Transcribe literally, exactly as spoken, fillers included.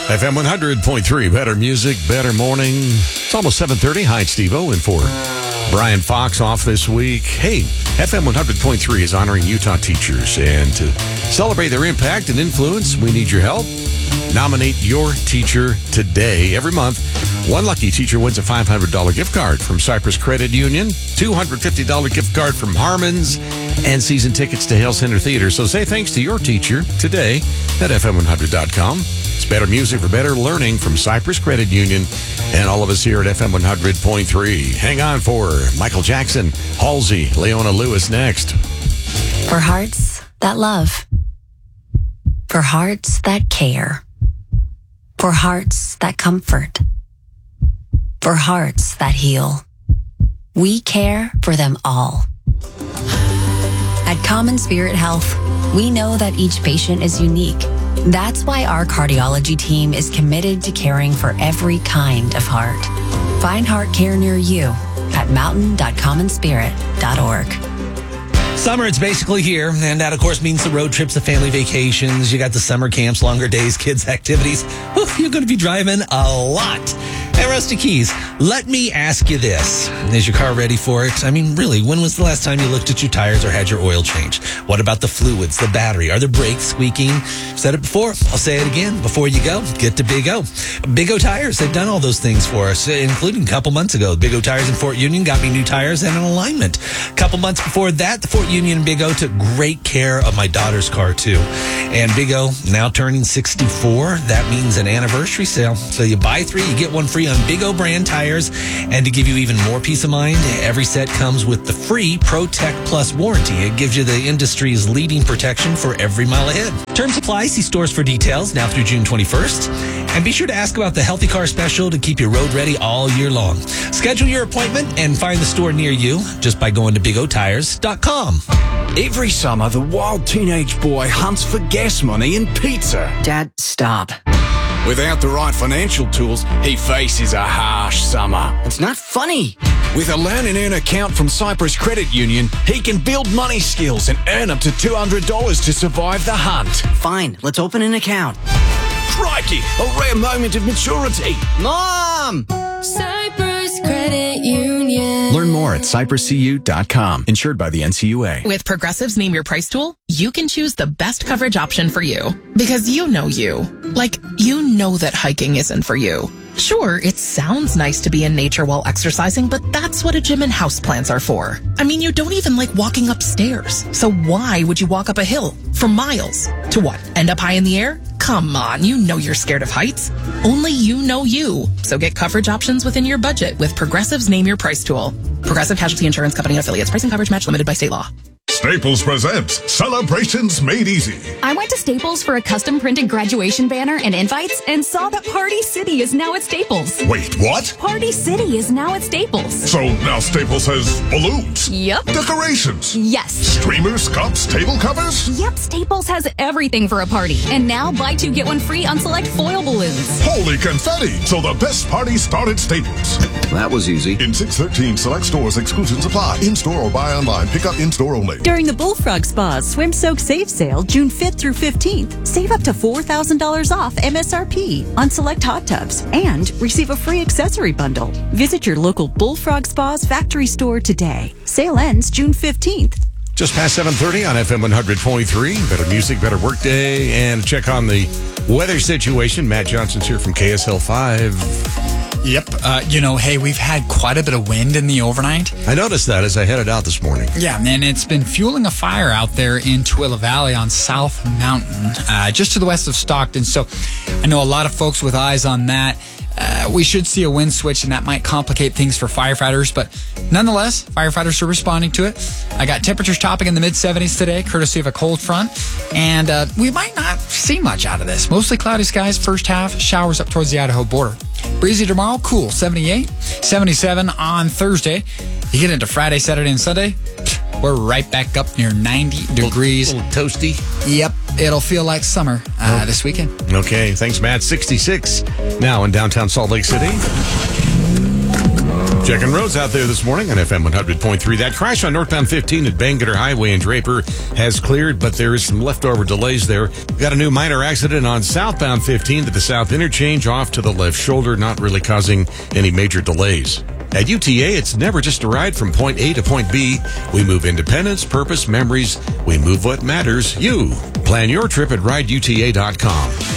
F M one hundred point three, better music, better morning. It's almost seven thirty. Hi, it's Steve Owen for Brian Fox off this week. Hey, F M one hundred point three is honoring Utah teachers. And to celebrate their impact and influence, we need your help. Nominate your teacher today. Every month, one lucky teacher wins a five hundred dollars gift card from Cypress Credit Union, two hundred fifty dollars gift card from Harmon's, and season tickets to Hale Center Theater. So say thanks to your teacher today at F M one hundred dot com. It's better music for better learning from Cypress Credit Union and all of us here at F M one hundred point three. Hang on for Michael Jackson, Halsey, Leona Lewis next. For hearts that love. For hearts that care. For hearts that comfort. For hearts that heal. We care for them all. At Common Spirit Health, we know that each patient is unique. That's why our cardiology team is committed to caring for every kind of heart. Find heart care near you at mountain dot common spirit dot org. Summer, it's basically here, and that, of course, means the road trips, the family vacations. You got the summer camps, longer days, kids' activities. Whew, you're going to be driving a lot. Hey, Rusty Keys, let me ask you this. Is your car ready for it? I mean, really, when was the last time you looked at your tires or had your oil changed? What about the fluids, the battery? Are the brakes squeaking? Said it before. I'll say it again. Before you go, get to Big O. Big O Tires, they've done all those things for us, including a couple months ago. Big O Tires in Fort Union got me new tires and an alignment. A couple months before that, the Fort Union and Big O took great care of my daughter's car, too. And Big O, now turning sixty-four, that means an anniversary sale. So you buy three, you get one free on Big O brand tires. And to give you even more peace of mind, every set comes with the free ProTech Plus warranty. It gives you the industry's leading protection for every mile ahead. Terms apply. See stores for details now through June twenty-first. And be sure to ask about the Healthy Car Special to keep you road ready all year long. Schedule your appointment and find the store near you just by going to big o tires dot com. Every summer, the wild teenage boy hunts for gas money and pizza. Dad, stop. Without the right financial tools, he faces a harsh summer. It's not funny. With a Learn and Earn account from Cypress Credit Union, he can build money skills and earn up to two hundred dollars to survive the hunt. Fine, let's open an account. Crikey, a rare moment of maturity. Mom! Cypress Credit Union. Learn more at cypress c u dot com. Insured by the N C U A. With Progressive's Name Your Price tool, you can choose the best coverage option for you. Because you know you. Like, you know that hiking isn't for you. Sure, it sounds nice to be in nature while exercising, but that's what a gym and houseplants are for. I mean, you don't even like walking upstairs. So why would you walk up a hill for miles? To what? End up high in the air? Come on, you know you're scared of heights. Only you know you. So get coverage options within your budget with Progressive's Name Your Price tool. Progressive Casualty Insurance Company and Affiliates. Price and coverage match limited by state law. Staples presents Celebrations Made Easy. I went to Staples for a custom printed graduation banner and invites and saw that Party City is now at Staples. Wait, what? Party City is now at Staples. So now Staples has balloons? Yep. Decorations? Yes. Streamers, cups, table covers? Yep, Staples has everything for a party. And now buy two, get one free on select foil balloons. Holy confetti! So the best party started at Staples. That was easy. In six thirteen select stores, exclusions apply. In-store or buy online. Pick up in-store only. During the Bullfrog Spas Swim Soak Save Sale, June fifth through fifteenth, save up to four thousand dollars off M S R P on select hot tubs and receive a free accessory bundle. Visit your local Bullfrog Spas factory store today. Sale ends June fifteenth. Just past seven thirty on F M one hundred point three. Better music, better workday. And check on the weather situation. Matt Johnson's here from K S L five. Yep. Uh, you know, hey, we've had quite a bit of wind in the overnight. I noticed that as I headed out this morning. Yeah, and it's been fueling a fire out there in Tooele Valley on South Mountain, uh, just to the west of Stockton. So I know a lot of folks with eyes on that. Uh, we should see a wind switch, and that might complicate things for firefighters. But nonetheless, firefighters are responding to it. I got temperatures topping in the mid seventies today, courtesy of a cold front. And uh, we might not see much out of this. Mostly cloudy skies first half, showers up towards the Idaho border. Breezy tomorrow, cool, seventy-eight. seventy-seven on Thursday. You get into Friday, Saturday, and Sunday, we're right back up near ninety degrees. A little toasty. Yep, it'll feel like summer uh, oh. this weekend. Okay, thanks, Matt. sixty-six now in downtown Salt Lake City. Checking roads out there this morning on F M one hundred point three. That crash on northbound fifteen at Bangerter Highway in Draper has cleared, but there is some leftover delays there. We've got a new minor accident on southbound fifteen at the south interchange off to the left shoulder, not really causing any major delays. At U T A, it's never just a ride from point A to point B. We move independence, purpose, memories. We move what matters, you. Plan your trip at ride U T A dot com.